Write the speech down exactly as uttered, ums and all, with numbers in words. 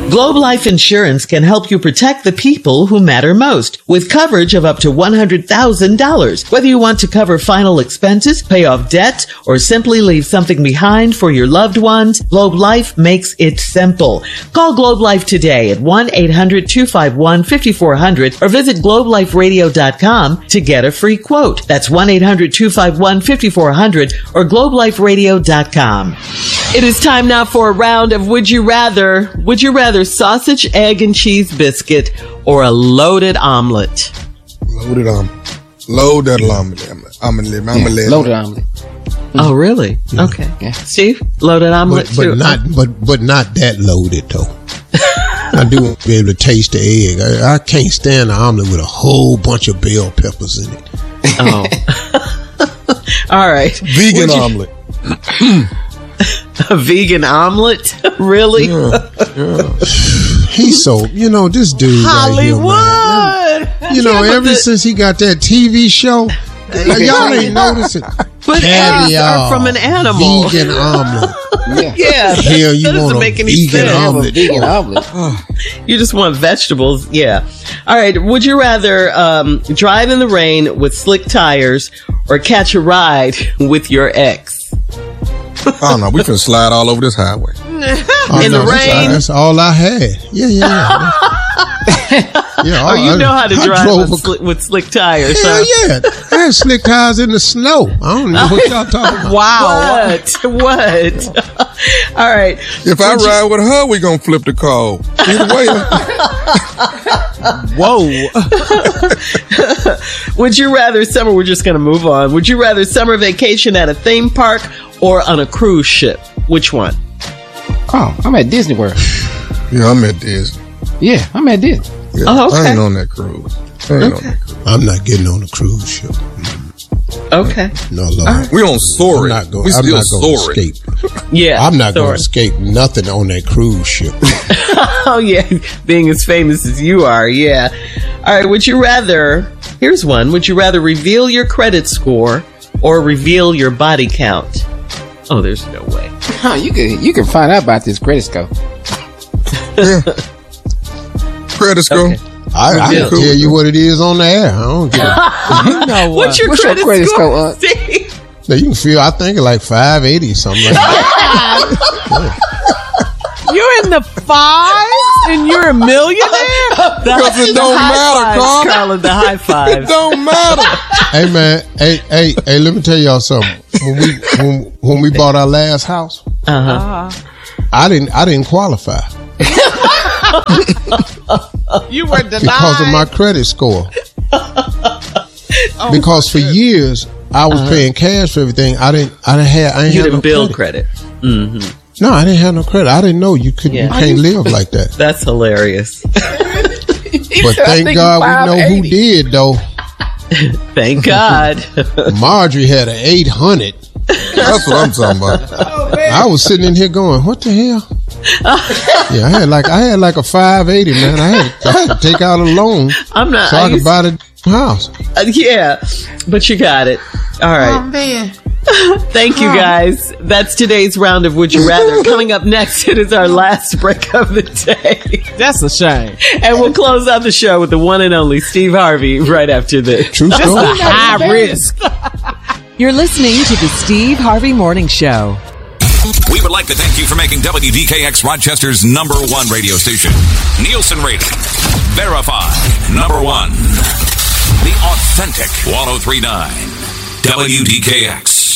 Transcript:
Globe Life Insurance can help you protect the people who matter most with coverage of up to one hundred thousand dollars. Whether you want to cover final expenses, pay off debt, or simply leave something behind for your loved ones, Globe Life makes it simple. Call Globe Life today at one eight hundred two five one five four zero zero or visit globe life radio dot com to get a free quote. That's one eight hundred two five one five four zero zero or globe life radio dot com. It is time now for a round of Would You Rather. Would you rather sausage, egg, and cheese biscuit or a loaded omelet? Loaded omelet. Loaded omelet. Omelet. Omelet. Yeah, loaded omelet. Oh, really? Yeah. Okay. Yeah. Steve, loaded omelet but, but too. not, but but not that loaded though. I do want to be able to taste the egg. I, I can't stand the omelet with a whole bunch of bell peppers in it. Oh. All right. Vegan omelet. A vegan omelet? Really? Yeah, yeah. He's so, you know, this dude Hollywood. Right here, man. You know, Yeah, ever the, since he got that T V show, like, y'all ain't noticing. But eggs are from an animal. Vegan omelet. Yeah. Yeah. Hell, you that doesn't want a make any vegan sense. omelet. Vegan omelet. You just want vegetables. Yeah. All right. Would you rather um, drive in the rain with slick tires or catch a ride with your ex? I don't know. We finna slide all over this highway. Oh, In no, the that's, rain? That's all I had. Yeah, yeah, yeah. yeah Oh, you I, know how to I drive drove with, a, sli- with slick tires, Hell huh? yeah. I had slick tires in the snow. I don't know what y'all talking about. Wow. What? What? All right. If I ride with her, we gonna flip the car. Either way. Whoa. Would you rather summer, we're just going to move on. Would you rather summer vacation at a theme park or on a cruise ship? Which one? Oh, I'm at Disney World. Yeah, I'm at Disney. Yeah, I'm at Disney. Yeah, Oh, okay. I ain't on that cruise. I ain't Okay. on that cruise. I'm not getting on a cruise ship. Okay. No, Lord. We on I'm soaring. not going. We I'm still not going to soaring. escape. Yeah. I'm not going sorry. to escape nothing on that cruise ship. Oh, yeah. Being as famous as you are. Yeah. All right. Would you rather, here's one. Would you rather reveal your credit score or reveal your body count? Oh, there's no way. Huh, you can you can find out about this credit score. Yeah. Credit score. Okay. I, I can Cool. tell you what it is on the air. I don't care. You know What's your What's credit, your credit score? score, Aunt? Steve? Now, you can feel, I think, like five eighty, something like that. You're in the fives and you're a millionaire? Because it don't matter, Carl. Carla, the high It five. don't matter. Hey, man. Hey, hey, hey, let me tell y'all something. When we, when, when we bought our last house, Uh-huh. I didn't, I didn't qualify You were denied. because of my credit score. Because for years, I was paying cash for everything. I didn't, I didn't have, I didn't You have didn't no build credit. credit. Mm-hmm. No, I didn't have no credit. I didn't know you could, Yeah. you can't live like that. That's hilarious. But thank think God we know who five eighty. did, though. Thank God. Marjorie had an eight hundred. That's what I'm talking about. I was sitting in here going, what the hell? Yeah, I had like I had like a five eighty, man. I had, I had to take out a loan I'm not. so I I could used- buy the house. uh, yeah, but you got it. All right. Oh, man. Thank you, guys. That's today's round of Would You Rather. Coming up next, it is our last break of the day. That's a shame. And we'll close out the show with the one and only Steve Harvey right after this. True story. High risk. You're listening to the Steve Harvey Morning Show. We would like to thank you for making W D K X Rochester's number one radio station. Nielsen rating. Verified. Number one. The authentic ten thirty-nine. W D K X.